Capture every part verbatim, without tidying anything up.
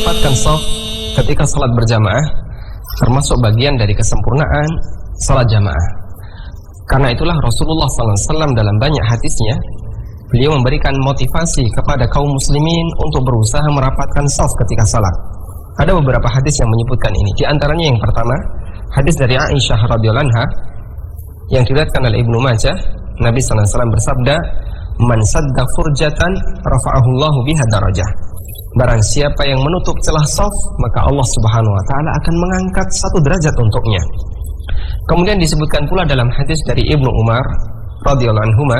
merapatkan shaf ketika salat berjamaah termasuk bagian dari kesempurnaan salat jamaah. Karena itulah Rasulullah sallallahu alaihi wasallam dalam banyak hadisnya beliau memberikan motivasi kepada kaum muslimin untuk berusaha merapatkan shaf ketika salat. Ada beberapa hadis yang menyebutkan ini. Di antaranya yang pertama, hadis dari Aisyah radhiyallahu anha yang diriwayatkan oleh Ibnu Majah, Nabi sallallahu alaihi wasallam bersabda, "Man sadda furjatan rafa'ahu Allahu biha darajah." Barang siapa yang menutup celah shaf, maka Allah Subhanahu wa taala akan mengangkat satu derajat untuknya. Kemudian disebutkan pula dalam hadis dari Ibnu Umar radhiyallahu anhuma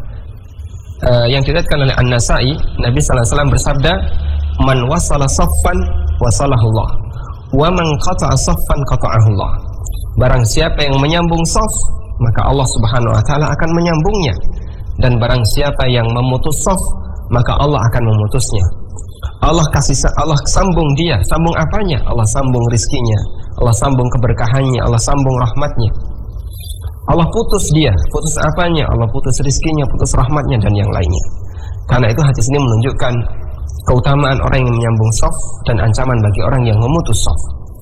uh, yang diriwayatkan oleh An-Nasa'i, Nabi sallallahu alaihi wasallam bersabda, "Man wasala saffan wasalahullah, wa man qata'a saffan qata'ahullah." Barang siapa yang menyambung shaf, maka Allah Subhanahu wa taala akan menyambungnya, dan barang siapa yang memutus shaf, maka Allah akan memutusnya. Allah kasih Allah sambung dia, sambung apanya? Allah sambung rizkinya, Allah sambung keberkahannya, Allah sambung rahmatnya. Allah putus dia, putus apanya? Allah putus rizkinya, putus rahmatnya, dan yang lainnya. Karena itu hadis ini menunjukkan keutamaan orang yang menyambung shaf dan ancaman bagi orang yang memutus shaf.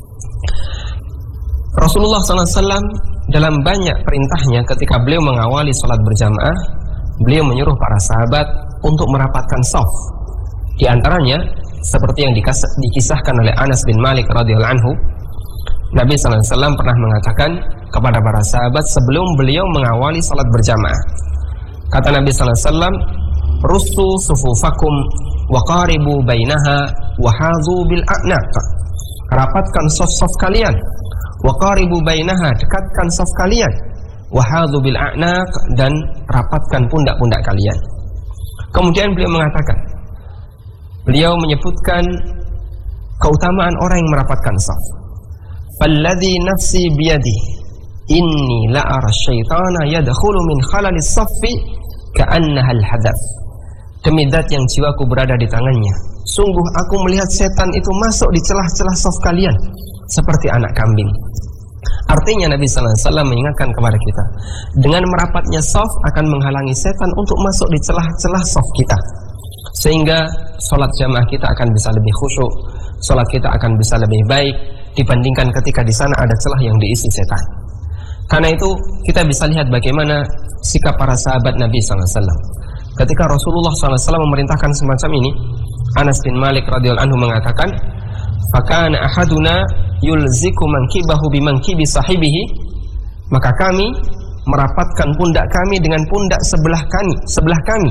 Rasulullah sallallahu alaihi wasallam dalam banyak perintahnya ketika beliau mengawali salat berjamaah, beliau menyuruh para sahabat untuk merapatkan shaf. Di antaranya seperti yang dikisahkan oleh Anas bin Malik radhiyallahu anhu, Nabi sallallahu alaihi wasallam pernah mengatakan kepada para sahabat sebelum beliau mengawali salat berjamaah. Kata Nabi sallallahu alaihi wasallam, "Russu sufufakum wa qaribu bainaha wa hadhu bil a'naq." Rapatkan shaf-shaf kalian, wa qaribu bainaha, dekatkan shaf kalian, wa hadhu bil a'naq, dan rapatkan pundak-pundak kalian. Kemudian beliau mengatakan, beliau menyebutkan keutamaan orang yang merapatkan shaf. "Falladzi nafsi biyadi, inni la ara syaitana yadkhulu min khalalis shaffi ka'annaha al-hadath." Demi zat yang jiwaku berada di tangannya, sungguh aku melihat setan itu masuk di celah-celah shaf kalian seperti anak kambing. Artinya Nabi sallallahu alaihi wasallam mengingatkan kepada kita, dengan merapatnya shaf akan menghalangi setan untuk masuk di celah-celah shaf kita, sehingga sholat jamaah kita akan bisa lebih khusyuk, sholat kita akan bisa lebih baik dibandingkan ketika di sana ada celah yang diisi setan. Karena itu kita bisa lihat bagaimana sikap para sahabat Nabi sallallahu alaihi wasallam. Ketika Rasulullah sallallahu alaihi wasallam memerintahkan semacam ini, Anas bin Malik radhiyallahu anhu mengatakan, "Fakana ahaduna yulziku mankibahu bimankibi sahibihi." Maka kami merapatkan pundak kami dengan pundak sebelah kami, sebelah kami.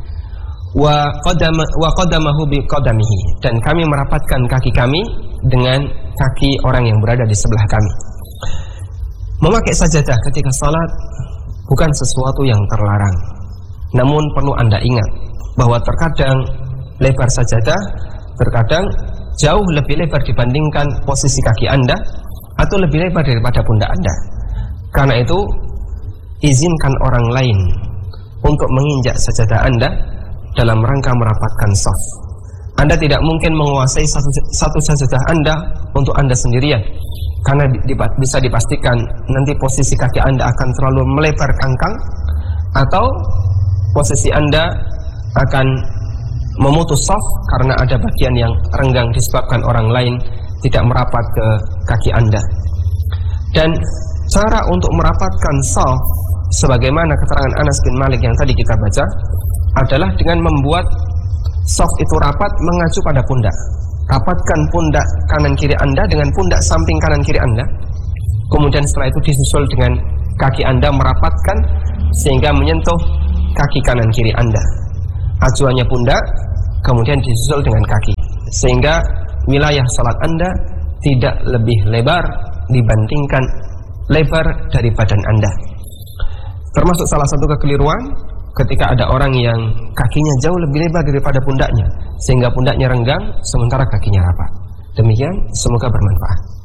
Wa qadama wa qadamahu biqadamihi, dan kami merapatkan kaki kami dengan kaki orang yang berada di sebelah kami. Memakai sajadah ketika salat bukan sesuatu yang terlarang. Namun perlu Anda ingat bahwa terkadang lebar sajadah terkadang jauh lebih lebar dibandingkan posisi kaki Anda, atau lebih lebar daripada pundak Anda. Karena itu izinkan orang lain untuk menginjak sajadah Anda dalam rangka merapatkan shaf. Anda tidak mungkin menguasai satu, satu sajadah Anda untuk Anda sendirian, karena di, bisa dipastikan nanti posisi kaki Anda akan terlalu melebar kangkang, atau posisi Anda akan memutus shaf karena ada bagian yang renggang disebabkan orang lain tidak merapat ke kaki Anda. Dan cara untuk merapatkan shaf sebagaimana keterangan Anas bin Malik yang tadi kita baca adalah dengan membuat shaf itu rapat mengacu pada pundak. Rapatkan pundak kanan kiri Anda dengan pundak samping kanan kiri Anda. Kemudian setelah itu disusul dengan kaki Anda merapatkan sehingga menyentuh kaki kanan kiri Anda. Acuannya pundak, kemudian disusul dengan kaki, sehingga wilayah salat Anda tidak lebih lebar dibandingkan lebar dari badan Anda. Termasuk salah satu kekeliruan ketika ada orang yang kakinya jauh lebih lebar daripada pundaknya, sehingga pundaknya renggang sementara kakinya rapat. Demikian, semoga bermanfaat.